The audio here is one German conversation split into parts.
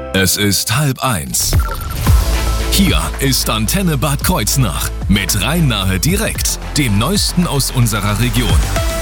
Es ist 12:30. Hier ist Antenne Bad Kreuznach mit Rhein-Nahe direkt, dem Neuesten aus unserer Region.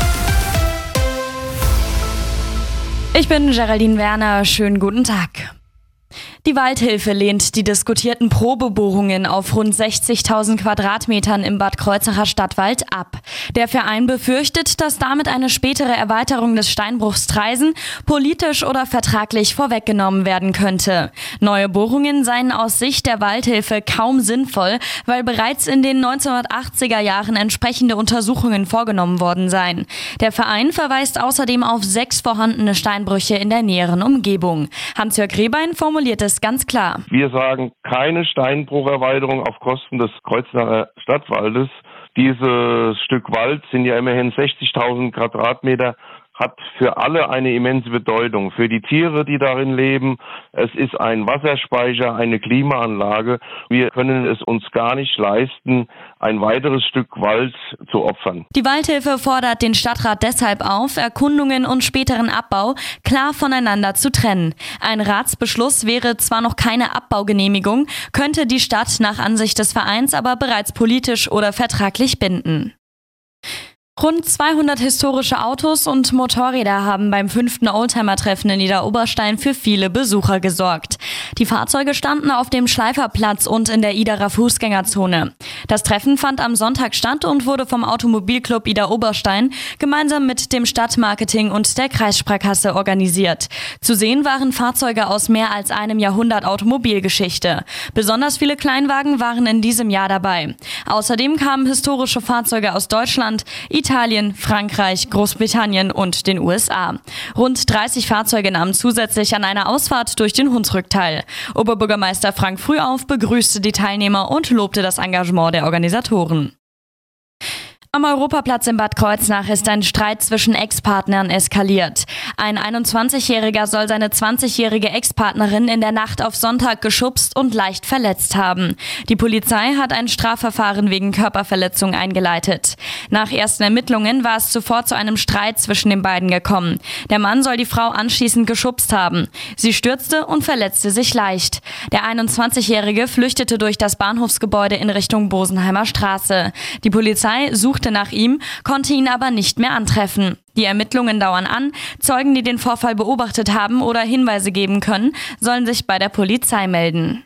Ich bin Geraldine Werner, schönen guten Tag. Die Waldhilfe lehnt die diskutierten Probebohrungen auf rund 60.000 Quadratmetern im Bad Kreuznacher Stadtwald ab. Der Verein befürchtet, dass damit eine spätere Erweiterung des Steinbruchs Traisen politisch oder vertraglich vorweggenommen werden könnte. Neue Bohrungen seien aus Sicht der Waldhilfe kaum sinnvoll, weil bereits in den 1980er Jahren entsprechende Untersuchungen vorgenommen worden seien. Der Verein verweist außerdem auf 6 vorhandene Steinbrüche in der näheren Umgebung. Hans-Jörg Rehbein formuliert es ganz klar. Wir sagen keine Steinbrucherweiterung auf Kosten des Kreuznacher Stadtwaldes. Dieses Stück Wald sind ja immerhin 60.000 Quadratmeter, hat für alle eine immense Bedeutung. Für die Tiere, die darin leben. Es ist ein Wasserspeicher, eine Klimaanlage. Wir können es uns gar nicht leisten, ein weiteres Stück Wald zu opfern. Die Waldhilfe fordert den Stadtrat deshalb auf, Erkundungen und späteren Abbau klar voneinander zu trennen. Ein Ratsbeschluss wäre zwar noch keine Abbaugenehmigung, könnte die Stadt nach Ansicht des Vereins aber bereits politisch oder vertraglich binden. Rund 200 historische Autos und Motorräder haben beim 5. Oldtimer-Treffen in Idar-Oberstein für viele Besucher gesorgt. Die Fahrzeuge standen auf dem Schleiferplatz und in der Iderer Fußgängerzone. Das Treffen fand am Sonntag statt und wurde vom Automobilclub Idar-Oberstein gemeinsam mit dem Stadtmarketing und der Kreissparkasse organisiert. Zu sehen waren Fahrzeuge aus mehr als einem Jahrhundert Automobilgeschichte. Besonders viele Kleinwagen waren in diesem Jahr dabei. Außerdem kamen historische Fahrzeuge aus Deutschland, Italien, Frankreich, Großbritannien und den USA. Rund 30 Fahrzeuge nahmen zusätzlich an einer Ausfahrt durch den Hunsrück teil. Oberbürgermeister Frank Frühauf begrüßte die Teilnehmer und lobte das Engagement der Organisatoren. Am Europaplatz in Bad Kreuznach ist ein Streit zwischen Ex-Partnern eskaliert. Ein 21-Jähriger soll seine 20-jährige Ex-Partnerin in der Nacht auf Sonntag geschubst und leicht verletzt haben. Die Polizei hat ein Strafverfahren wegen Körperverletzung eingeleitet. Nach ersten Ermittlungen war es zuvor zu einem Streit zwischen den beiden gekommen. Der Mann soll die Frau anschließend geschubst haben. Sie stürzte und verletzte sich leicht. Der 21-Jährige flüchtete durch das Bahnhofsgebäude in Richtung Bosenheimer Straße. Die Polizei suchte nach ihm, konnte ihn aber nicht mehr antreffen. Die Ermittlungen dauern an. Zeugen, die den Vorfall beobachtet haben oder Hinweise geben können, sollen sich bei der Polizei melden.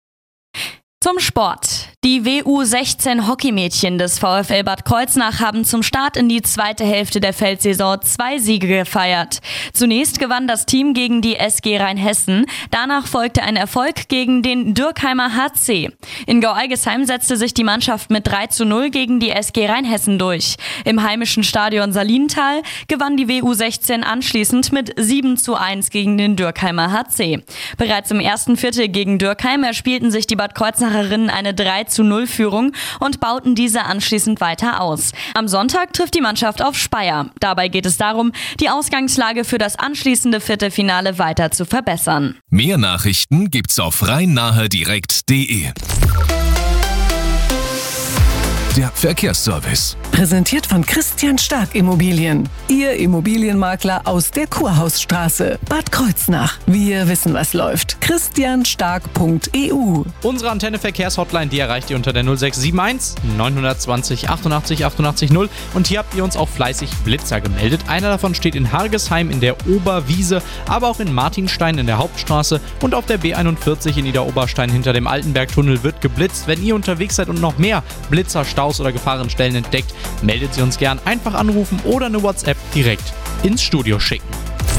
Zum Sport. Die WU16 Hockeymädchen des VfL Bad Kreuznach haben zum Start in die zweite Hälfte der Feldsaison 2 Siege gefeiert. Zunächst gewann das Team gegen die SG Rheinhessen. Danach folgte ein Erfolg gegen den Dürkheimer HC. In Gau-Algesheim setzte sich die Mannschaft mit 3:0 gegen die SG Rheinhessen durch. Im heimischen Stadion Salintal gewann die WU16 anschließend mit 7:1 gegen den Dürkheimer HC. Bereits im ersten Viertel gegen Dürkheim erspielten sich die Bad Kreuznacherinnen eine 3:0-Führung und bauten diese anschließend weiter aus. Am Sonntag trifft die Mannschaft auf Speyer. Dabei geht es darum, die Ausgangslage für das anschließende Viertelfinale weiter zu verbessern. Mehr Nachrichten gibt's auf rhein-nahe-direkt.de. Der Verkehrsservice. Präsentiert von Christian Stark Immobilien. Ihr Immobilienmakler aus der Kurhausstraße, Bad Kreuznach. Wir wissen, was läuft. christianstark.eu. Unsere Antenne-Verkehrshotline, die erreicht ihr unter der 0671 920 88 88 0. Und hier habt ihr uns auch fleißig Blitzer gemeldet. Einer davon steht in Hargesheim in der Oberwiese, aber auch in Martinstein in der Hauptstraße und auf der B41 in Idar-Oberstein hinter dem Altenbergtunnel wird geblitzt. Wenn ihr unterwegs seid und noch mehr Blitzer, Staus oder Gefahrenstellen entdeckt, meldet sie uns gern, einfach anrufen oder eine WhatsApp direkt ins Studio schicken.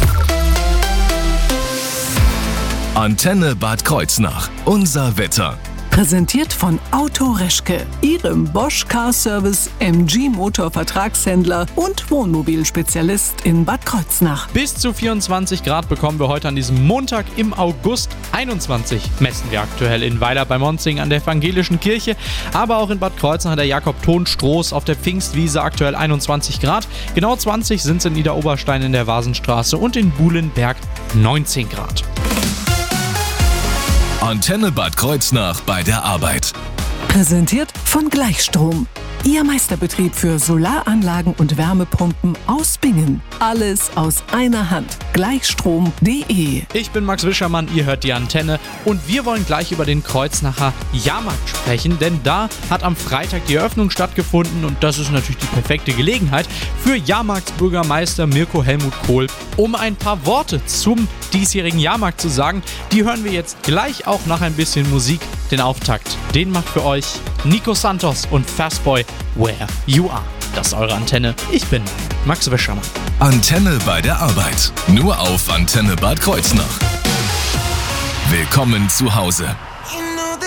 Antenne Bad Kreuznach. Unser Wetter. Präsentiert von Auto Reschke, Ihrem Bosch Car Service MG Motor Vertragshändler und Wohnmobilspezialist in Bad Kreuznach. Bis zu 24 Grad bekommen wir heute an diesem Montag im August. 21 messen wir aktuell in Weiler bei Monzing an der Evangelischen Kirche. Aber auch in Bad Kreuznach hat der Jakob-Thon-Stroß auf der Pfingstwiese aktuell 21 Grad. Genau 20 sind es in Idar-Oberstein in der Vasenstraße und in Buhlenberg 19 Grad. Antenne Bad Kreuznach bei der Arbeit. Präsentiert von Gleichstrom. Ihr Meisterbetrieb für Solaranlagen und Wärmepumpen aus Bingen. Alles aus einer Hand. Gleichstrom.de. Ich bin Max Wischermann, ihr hört die Antenne und wir wollen gleich über den Kreuznacher Jahrmarkt sprechen, denn da hat am Freitag die Eröffnung stattgefunden und das ist natürlich die perfekte Gelegenheit für Jahrmarktsbürgermeister Mirko Helmut Kohl, um ein paar Worte zum diesjährigen Jahrmarkt zu sagen. Die hören wir jetzt gleich auch nach ein bisschen Musik. Den Auftakt, den macht für euch Nico Santos und Fastboy Where You Are. Das ist eure Antenne. Ich bin Max Wischermann. Antenne bei der Arbeit. Nur auf Antenne Bad Kreuznach. Willkommen zu Hause.